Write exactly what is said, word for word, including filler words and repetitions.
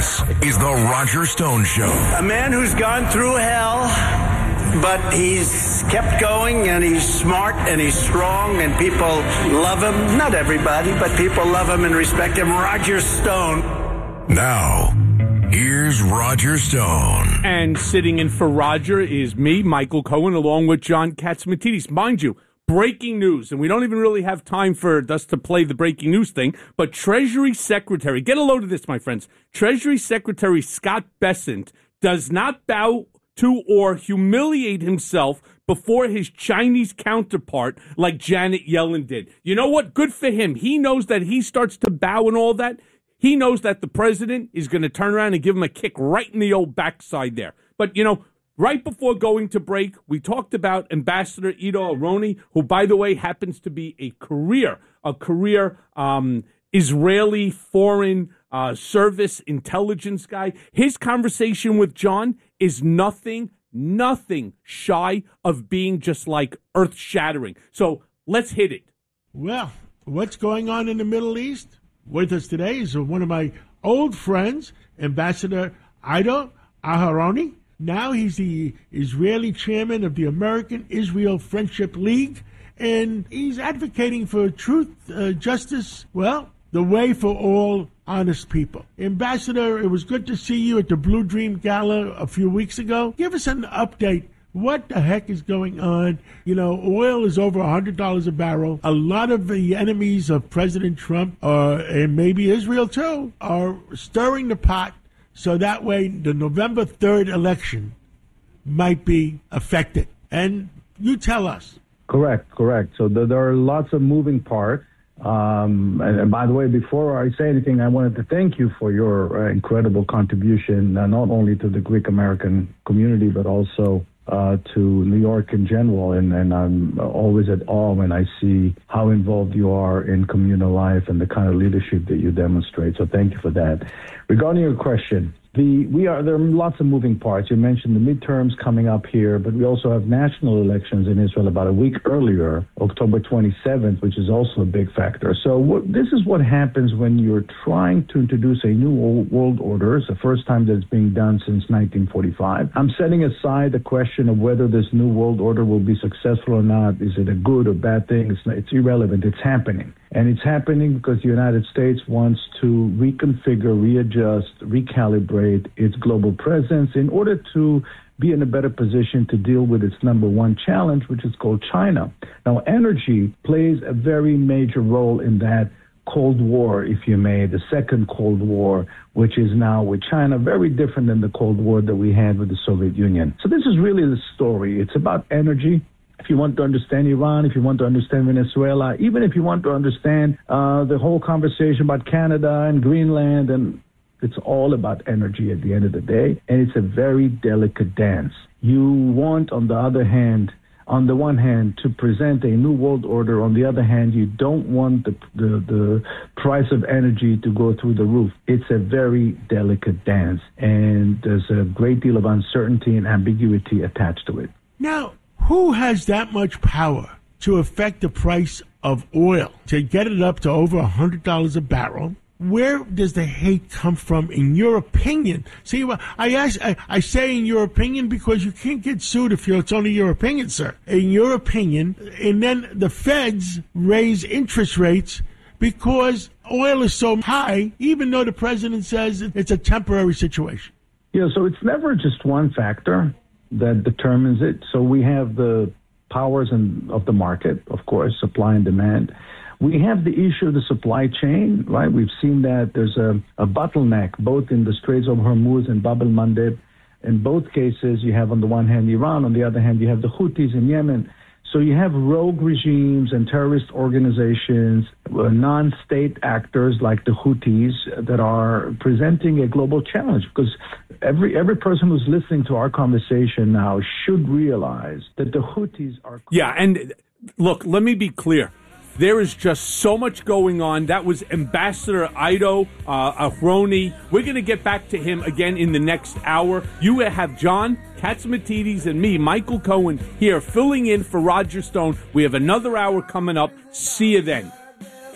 This is the Roger Stone Show. A man who's gone through hell, but he's kept going, and he's smart, and he's strong, and people love him. Not everybody, but people love him and respect him. Roger Stone. Now, here's Roger Stone. And sitting in for Roger is me, Michael Cohen, along with John Catsimatidis. Mind you, breaking news, and we don't even really have time for us to play the breaking news thing, but Treasury Secretary, get a load of this, my friends, Treasury Secretary Scott Bessent does not bow to or humiliate himself before his Chinese counterpart like Janet Yellen did. You know what? Good for him. He knows that he starts to bow and all that. He knows that the president is going to turn around and give him a kick right in the old backside there. But, you know, right before going to break, we talked about Ambassador Ido Aroni, who, by the way, happens to be a career, a career um, Israeli foreign uh, service intelligence guy. His conversation with John is nothing, nothing shy of being just like earth-shattering. So let's hit it. Well, what's going on in the Middle East? With us today is one of my old friends, Ambassador Ido Aharoni. Now he's the Israeli chairman of the American-Israel Friendship League, and he's advocating for truth, uh, justice, well, the way for all honest people. Ambassador, it was good to see you at the Blue Dream Gala a few weeks ago. Give us an update. What the heck is going on? You know, oil is over one hundred dollars a barrel. A lot of the enemies of President Trump, uh, and maybe Israel too, are stirring the pot. So that way, the November third election might be affected. And you tell us. Correct, correct. So the, there are lots of moving parts. Um, and, and by the way, before I say anything, I wanted to thank you for your uh, incredible contribution, uh, not only to the Greek American community, but also uh, to New York in general. And, and I'm always at awe when I see how involved you are in communal life and the kind of leadership that you demonstrate. So thank you for that. Regarding your question, the we are there are lots of moving parts. You mentioned the midterms coming up here, but we also have national elections in Israel about a week earlier, October twenty-seventh, which is also a big factor. So what, this is what happens when you're trying to introduce a new world order. It's the first time that it's being done since nineteen forty-five. I'm setting aside the question of whether this new world order will be successful or not. Is it a good or bad thing? It's, not, it's irrelevant. It's happening. And it's happening because the United States wants to reconfigure, readjust, recalibrate its global presence in order to be in a better position to deal with its number one challenge, which is called China. Now, energy plays a very major role in that Cold War, if you may, the second Cold War, which is now with China, very different than the Cold War that we had with the Soviet Union. So this is really the story. It's about energy. If you want to understand Iran, if you want to understand Venezuela, even if you want to understand uh, the whole conversation about Canada and Greenland, and it's all about energy at the end of the day, and it's a very delicate dance. You want, on the other hand, on the one hand, to present a new world order. On the other hand, you don't want the, the, the price of energy to go through the roof. It's a very delicate dance, and there's a great deal of uncertainty and ambiguity attached to it. Now, who has that much power to affect the price of oil, to get it up to over one hundred dollars a barrel? Where does the hate come from, in your opinion? See, I ask, I, I say in your opinion because you can't get sued if you're, it's only your opinion, sir. In your opinion, and then the feds raise interest rates because oil is so high, even though the president says it's a temporary situation. Yeah, so it's never just one factor that determines it. So we have the powers and of the market, of course, supply and demand. We have the issue of the supply chain, right? We've seen that there's a, a bottleneck both in the Straits of Hormuz and Bab el-Mandeb. In both cases, you have on the one hand Iran, on the other hand, you have the Houthis in Yemen. So you have rogue regimes and terrorist organizations, uh, non-state actors like the Houthis that are presenting a global challenge, because every every person who's listening to our conversation now should realize that the Houthis are... Yeah, and look, let me be clear. There is just so much going on. That was Ambassador Ido uh, Aharoni. We're going to get back to him again in the next hour. You have John Catsimatidis and me, Michael Cohen, here filling in for Roger Stone. We have another hour coming up. See you then.